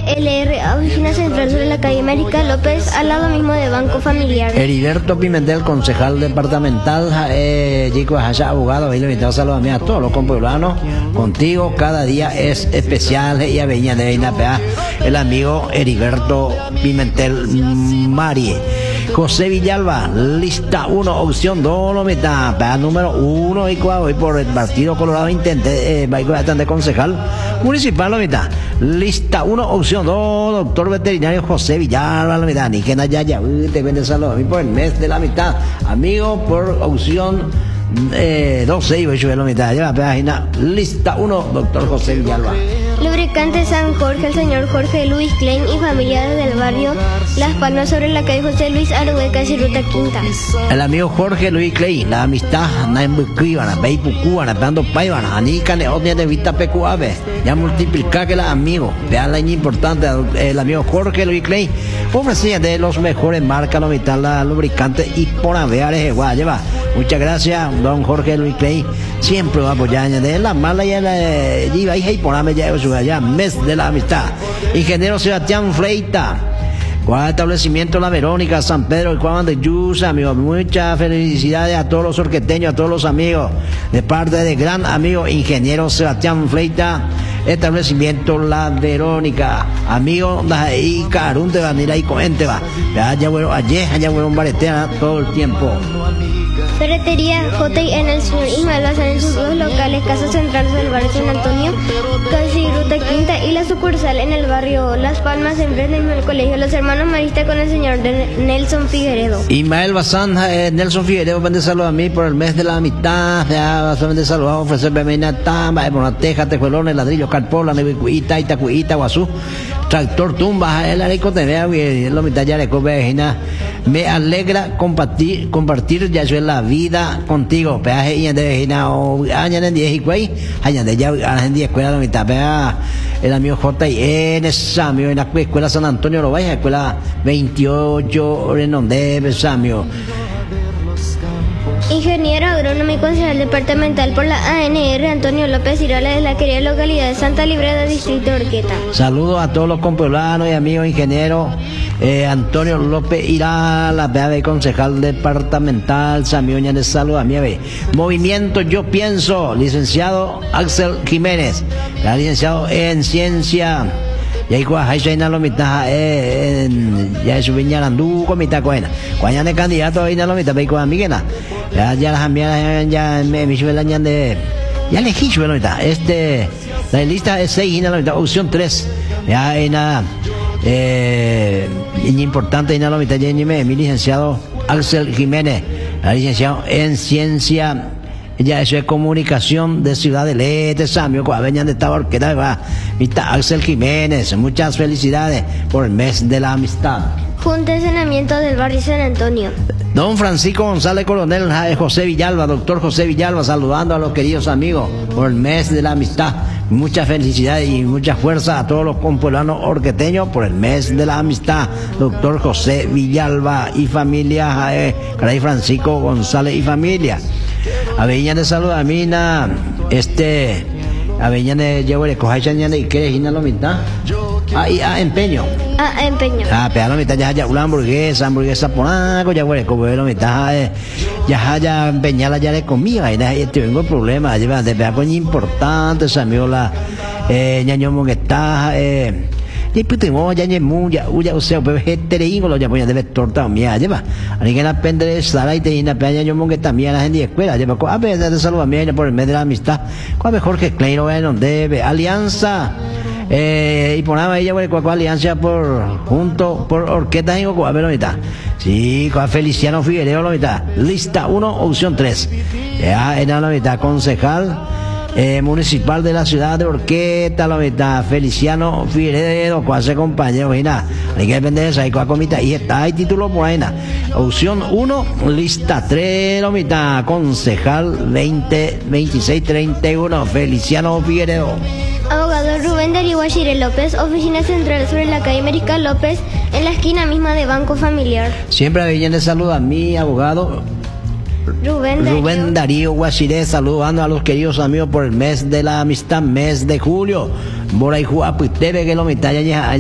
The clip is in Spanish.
LR, oficina central sobre la calle América López, al lado mismo de Banco Familiar. Heriberto Pimentel, concejal departamental, Chico Haya, abogado, ahí le invitamos a los amigos, a todos los compueblanos. Contigo cada día es especial y aveña de Inapea, el amigo Heriberto Pimentel Marie. José Villalba, lista 1, opción 2, lo meta, para número 1 y 4, y por el Partido Colorado intente, de concejal municipal, lo meta, lista 1, opción 2, doctor veterinario José Villalba, lo meta, ni que no haya, te vende saludos a mí por el mes de la mitad, amigo, por opción 12, y voy a subir la mitad, ya la página, lista 1, doctor José Villalba. Lubricante San Jorge, el señor Jorge Luis Klein y familia del barrio Las Palmas sobre la calle José Luis Argueca y Ruta Quinta. El amigo Jorge Luis Klein, la amistad, na embuquivana, beipucúana, pando paivana, anica neonia de vista pecuave, ya multiplicar que la amigo, vean la importante, el amigo Jorge Luis Klein, ofrecía de los mejores marcas, la mitad, la lubricante y por aveares, lleva. Muchas gracias, don Jorge Luis Klein, siempre va a apoyar de la mala y la y por allá, mes de la amistad. Ingeniero Sebastián Fleita, cuál establecimiento La Verónica, San Pedro y Juan de Yusa, amigos, muchas felicidades a todos los orqueteños, a todos los amigos, de parte de gran amigo Ingeniero Sebastián Fleita, establecimiento La Verónica, amigo y Carún de Vanilla y Coente va, allá bueno baretea todo el tiempo. Ferretería J&N el señor Ismael Bazán en sus dos locales, Casa Central del barrio San Antonio, casi Ruta Quinta, y la sucursal en el barrio Las Palmas, enfrente del colegio Los Hermanos Maristas con el señor Nelson Figueredo. Ismael Bazán, Nelson Figueredo, vende saludos a mí por el mes de la amistad, ya vende saludos a ofrecerme una tamba, una teja, tejuelones, ladrillos, carpola, nevicuita, itacuita, guazú, tractor, tumba, el areco te vea, lo mitad ya le coge, me alegra compartir ya soy la vida contigo, peaje y de vejina o añan en 10 y cuay, añan de ya en 10 escuela la mitad, pea el amigo J&N Samio en la escuela San Antonio lo vaya, escuela 28 Renondebe Samio. Ingeniero agrónomo y concejal departamental por la ANR Antonio López Irala de la querida localidad de Santa Librada, distrito de Orqueta. Saludos a todos los compueblanos y amigos ingeniero Antonio López Irala, concejal departamental, Samioña de salud a mi ave. Movimiento Yo Pienso, licenciado Axel Jiménez, licenciado en ciencia. Y ahí cuando lo mitad ya es viñarandú con mitad cuena cuando de candidato ahí lo mitad con amiguena ya las amigas ya me suelen de ya elegí yo lo mitad la lista es 6 y la mitad opción 3 ya hay nada importante y la mitad ya mi licenciado Axel Jiménez, licenciado en ciencia. Ya eso es comunicación de Ciudad del Este, Samio, Coaveña de Taborqueta, va. Axel Jiménez, muchas felicidades por el mes de la amistad. Junta de Saneamiento del barrio San Antonio. Don Francisco González Coronel, José Villalba, doctor José Villalba, saludando a los queridos amigos por el mes de la amistad. Muchas felicidades y mucha fuerza a todos los compueblanos orqueteños por el mes de la amistad. Doctor José Villalba y familia, Caray Francisco González y familia. Aveña de salud a mí, Aveña de Yehuere, Cojachaña de Iquere, Gina lo mitad. Empeño. Empeño. Pega lo mitad, ya una hamburguesa ponaco, ya huele, como lo mitad, ya empeñala ya de comida, y tengo el problema, lleva de pega coña importante, amigo la, ñaño que está, y pues tengo ya o sea, pues hetereíngo lo ya voy a debe torta mía lleva ani que la pende estar y te ina peña yo mongue también la gente de escuela lleva a veces de salud a mí por el mes de la amistad cuál mejor que Kleino no debe alianza y ponaba ella cuál alianza por junto por orquesta y a ver ahorita sí con Feliciano Figueredo la mitad lista 1 opción 3 ya en la mitad concejal municipal de la ciudad de Orqueta, la mitad Feliciano Figueredo, cuál se compañero, y nada, hay que depender de esa, y cuál comita, y está, hay título por ahí, nada. Opción 1, lista 3, la mitad, concejal 202631, Feliciano Figueredo. Abogado Rubén Darío Guachire López, oficina central sobre la calle América López, en la esquina misma de Banco Familiar. Siempre bien de salud a mi abogado Rubén Darío Guachire, saludando a los queridos amigos por el mes de la amistad, mes de julio. Por ahí, que lo mitad ya